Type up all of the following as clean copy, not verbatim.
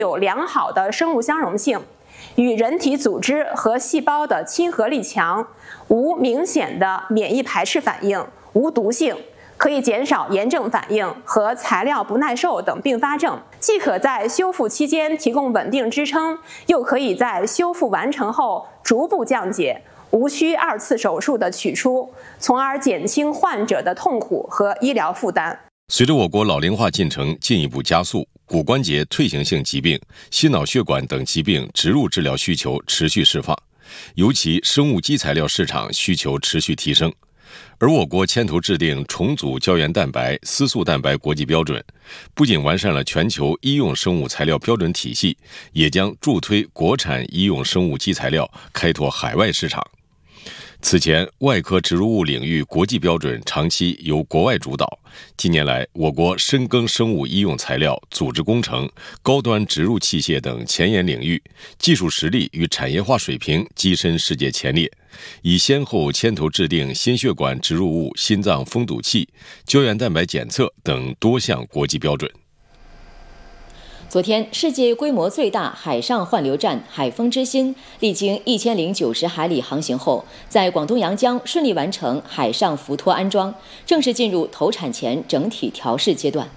有良好的生物相容性，与人体组织和细胞的亲和力强，无明显的免疫排斥反应，无毒性，可以减少炎症反应和材料不耐受等并发症，既可在修复期间提供稳定支撑，又可以在修复完成后逐步降解，无需2次手术的取出，从而减轻患者的痛苦和医疗负担。 随着我国老龄化进程进一步加速，骨关节退行性疾病、心脑血管等疾病植入治疗需求持续释放，尤其生物基材料市场需求持续提升。而我国牵头制定重组胶原蛋白、丝素蛋白国际标准，不仅完善了全球医用生物材料标准体系，也将助推国产医用生物基材料开拓海外市场。此前，外科植入物领域国际标准长期由国外主导。近年来，我国深耕生物医用材料、组织工程、高端植入器械等前沿领域，技术实力与产业化水平跻身世界前列，已先后牵头制定心血管植入物、心脏封堵器、胶原蛋白检测等多项国际标准。 昨天，世界规模最大海上换流站海风之心历经1090海里航行后，在广东阳江顺利完成海上浮托安装，正式进入投产前整体调试阶段。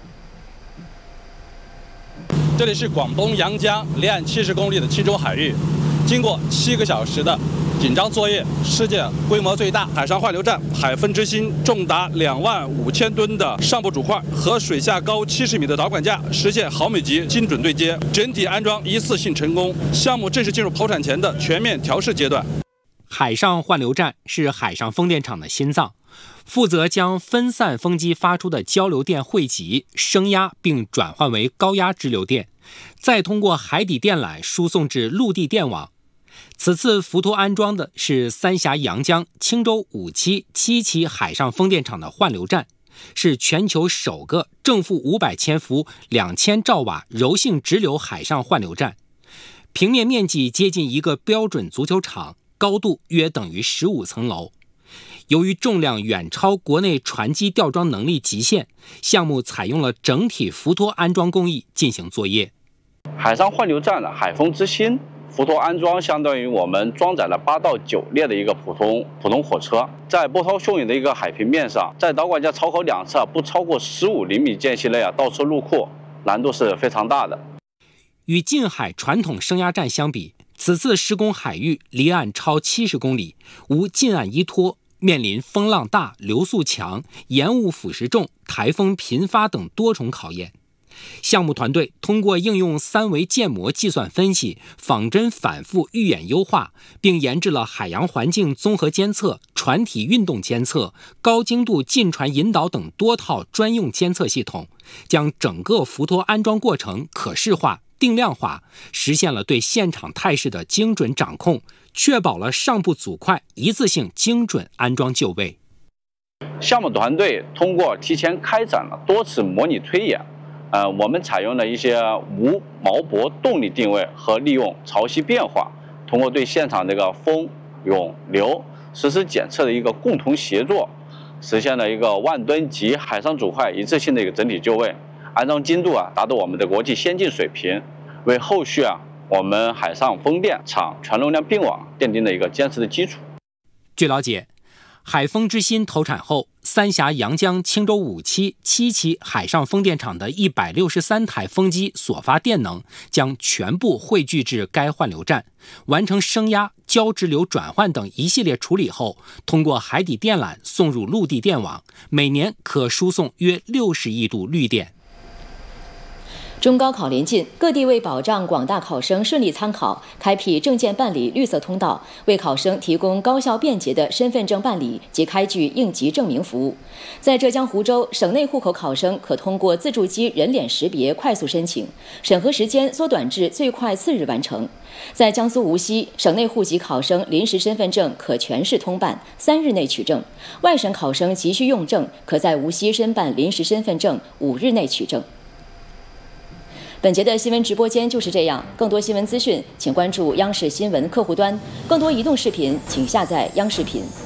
这里是广东阳江离岸70公里的钦州海域，经过7个小时的紧张作业，世界规模最大海上换流站海风之心重达25000吨的上部主块和水下高70米的导管架实现毫米级精准对接，整体安装一次性成功，项目正式进入投产前的全面调试阶段。 海上换流站是海上风电场的心脏，负责将分散风机发出的交流电汇集、升压并转换为高压直流电，再通过海底电缆输送至陆地电网。此次浮托安装的是三峡阳江青州5期、7期海上风电场的换流站，是全球首个正负500千伏、2000兆瓦柔性直流海上换流站，平面面积接近一个标准足球场，高度约等于15层楼。由于重量远超国内船机吊装能力极限，项目采用了整体浮托安装工艺进行作业。 海上换流站的海风之心浮托安装相当于我们装载了8到9列的一个普通火车，在波涛汹涌的一个海平面上，在导管架槽口两侧不超过15厘米间隙内倒车入库，难度是非常大的。 与近海传统升压站相比，此次施工海域离岸超70公里，无近岸依托，面临风浪大、流速强、盐雾腐蚀重、台风频发等多重考验。项目团队通过应用3维建模计算分析、仿真反复预演优化，并研制了海洋环境综合监测、船体运动监测、高精度进船引导等多套专用监测系统，将整个浮托安装过程可视化、定量化，实现了对现场态势的精准掌控，确保了上部组块一次性精准安装就位。 项目团队通过提前开展了多次模拟推演，我们采用了一些无锚泊动力定位和利用潮汐变化，通过对现场这个风、涌、流实时检测的一个共同协作，实现了一个10000吨级海上主块一次性的一个整体就位，安装精度达到我们的国际先进水平，为后续我们海上风电场全容量并网奠定了一个坚实的基础。 据了解，海风之心投产后，三峡阳江青州5期、7期海上风电场的163台风机所发电能将全部汇聚至该换流站，完成升压、交直流转换等一系列处理后，通过海底电缆送入陆地电网，每年可输送约60亿度绿电。 中高考临近，各地为保障广大考生顺利参考，开辟证件办理绿色通道，为考生提供高效便捷的身份证办理及开具应急证明服务。在浙江湖州，省内户口考生可通过自助机人脸识别快速申请，审核时间缩短至最快4日完成。在江苏无锡，省内户籍考生临时身份证可全市通办，3日内取证；外省考生急需用证，可在无锡申办临时身份证，5日内取证。本节的新闻直播间就是这样，更多新闻资讯请关注央视新闻客户端，更多移动视频请下载央视频。